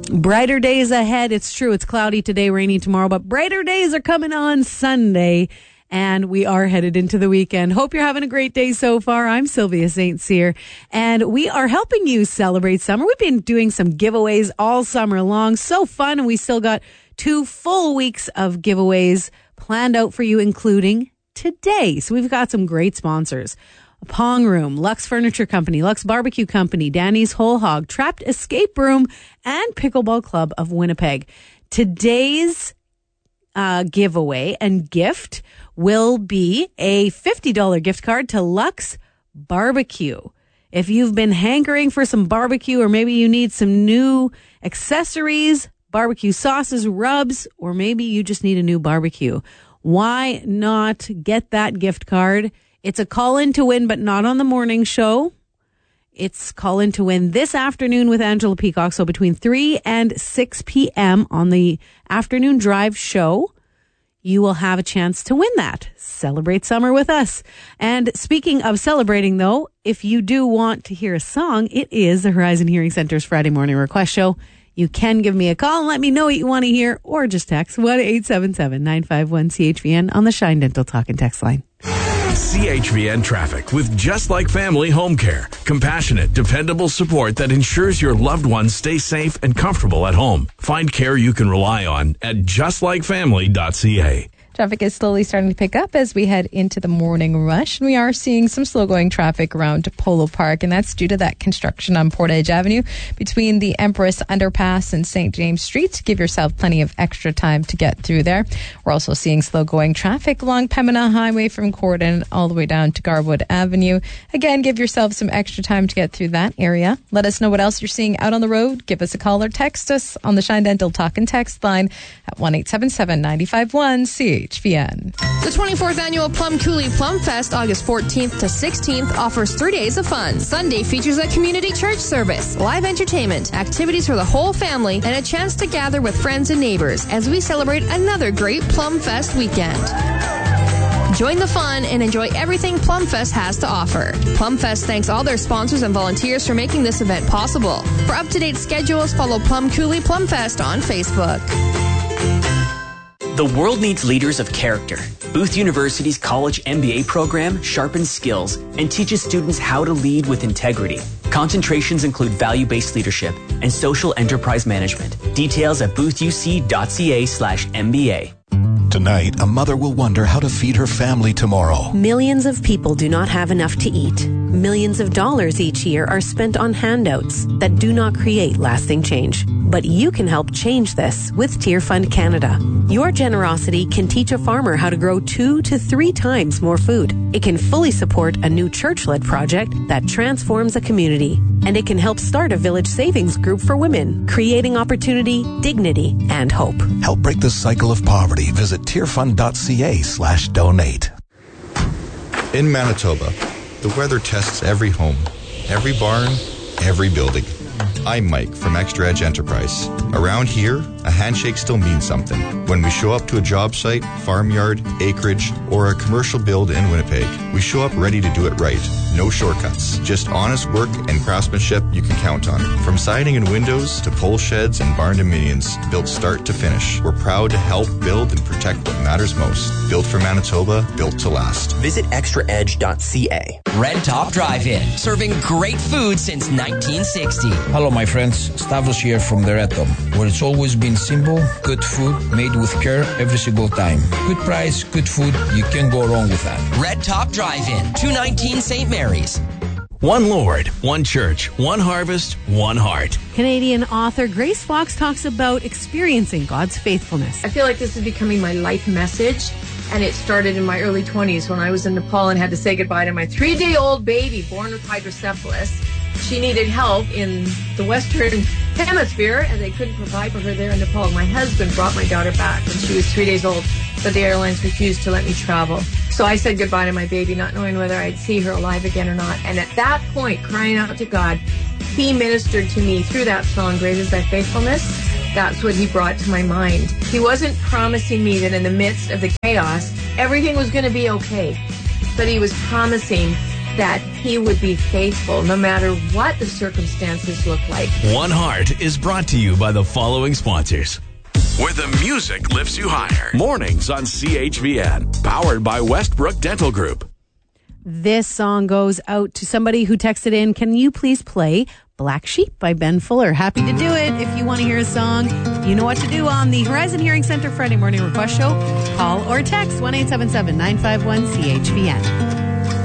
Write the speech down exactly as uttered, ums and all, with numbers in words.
Brighter days ahead. It's true. It's cloudy today, rainy tomorrow, but brighter days are coming on Sunday. And we are headed into the weekend. Hope you're having a great day so far. I'm Sylvia Saint Cyr, and we are helping you celebrate summer. We've been doing some giveaways all summer long. So fun. And we still got two full weeks of giveaways planned out for you, including today. So we've got some great sponsors. Pong Room, Lux Furniture Company, Lux Barbecue Company, Danny's Whole Hog, Trapped Escape Room, and Pickleball Club of Winnipeg. Today's uh, giveaway and gift will be a fifty dollars gift card to Lux Barbecue. If you've been hankering for some barbecue, or maybe you need some new accessories, barbecue sauces, rubs, or maybe you just need a new barbecue, why not get that gift card? It's a call-in to win, but not on the morning show. It's call-in to win this afternoon with Angela Peacock, so between three and six p.m. on the afternoon drive show. You will have a chance to win that. Celebrate summer with us. And speaking of celebrating, though, if you do want to hear a song, it is the Horizon Hearing Center's Friday morning request show. You can give me a call and let me know what you want to hear, or just text one eight seven seven, nine five one, C H V N on the Shine Dental Talk and Text line. C H V N Traffic with Just Like Family Home Care. Compassionate, dependable support that ensures your loved ones stay safe and comfortable at home. Find care you can rely on at just like family dot c a. Traffic is slowly starting to pick up as we head into the morning rush. And we are seeing some slow-going traffic around Polo Park, and that's due to that construction on Portage Avenue between the Empress Underpass and Saint James Street. Give yourself plenty of extra time to get through there. We're also seeing slow-going traffic along Pembina Highway from Corden all the way down to Garwood Avenue. Again, give yourself some extra time to get through that area. Let us know what else you're seeing out on the road. Give us a call or text us on the Shine Dental Talk and Text line at one eight seven seven, nine five one, C H. H V N. The twenty-fourth Annual Plum Coulee Plum Fest, August fourteenth to sixteenth, offers three days of fun. Sunday features a community church service, live entertainment, activities for the whole family, and a chance to gather with friends and neighbors as we celebrate another great Plum Fest weekend. Join the fun and enjoy everything Plum Fest has to offer. Plum Fest thanks all their sponsors and volunteers for making this event possible. For up-to-date schedules, follow Plum Coulee Plum Fest on Facebook. The world needs leaders of character. Booth University's College M B A program sharpens skills and teaches students how to lead with integrity. Concentrations include value-based leadership and social enterprise management. Details at boothuc.ca slash MBA. Tonight, a mother will wonder how to feed her family tomorrow. Millions of people do not have enough to eat. Millions of dollars each year are spent on handouts that do not create lasting change. But you can help change this with Tear Fund Canada. Your generosity can teach a farmer how to grow two to three times more food. It can fully support a new church-led project that transforms a community. And it can help start a village savings group for women, creating opportunity, dignity, and hope. Help break the cycle of poverty. Visit tearfund.ca slash donate. In Manitoba, the weather tests every home, every barn, every building. I'm Mike from Extra Edge Enterprise. Around here, a handshake still means something. When we show up to a job site, farmyard, acreage, or a commercial build in Winnipeg, we show up ready to do it right. No shortcuts. Just honest work and craftsmanship you can count on. From siding and windows to pole sheds and barn dominions, built start to finish. We're proud to help build and protect what matters most. Built for Manitoba, built to last. Visit extra edge dot c a. Red Top Drive-In, serving great food since nineteen sixty. Hello, my friends. Stavros here from the Red Top, where it's always been simple, good food, made with care every single time. Good price, good food, you can't go wrong with that. Red Top Drive-In, two nineteen Saint Mary's. One Lord, one church, one harvest, one heart. Canadian author Grace Fox talks about experiencing God's faithfulness. I feel like this is becoming my life message, and it started in my early twenties when I was in Nepal and had to say goodbye to my three-day-old baby born with hydrocephalus. She needed help in the Western Hemisphere, and they couldn't provide for her there in Nepal. My husband brought my daughter back when she was three days old, but the airlines refused to let me travel. So I said goodbye to my baby, not knowing whether I'd see her alive again or not. And at that point, crying out to God, He ministered to me through that song, Great is Thy Faithfulness. That's what He brought to my mind. He wasn't promising me that in the midst of the chaos, everything was going to be okay. But He was promising that he would be faithful no matter what the circumstances look like. One Heart is brought to you by the following sponsors. Where the music lifts you higher. Mornings on C H V N. Powered by Westbrook Dental Group. This song goes out to somebody who texted in, can you please play Black Sheep by Ben Fuller? Happy to do it. If you want to hear a song, you know what to do on the Horizon Hearing Center Friday Morning Request Show. Call or text one eight seven seven, nine five one, C H V N.